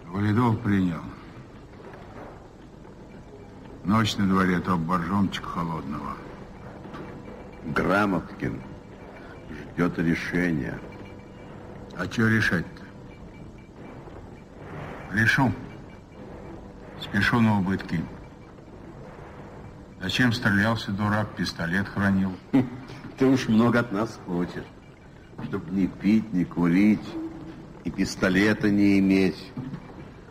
Валидол принял. Ночь на дворе, топ боржомчик холодного. Грамоткин ждет решения. А что решать-то? Решу. Спешу на убытки. Зачем стрелялся, дурак, пистолет хранил? Ты уж много от нас хочешь. Чтоб не пить, не курить и пистолета не иметь.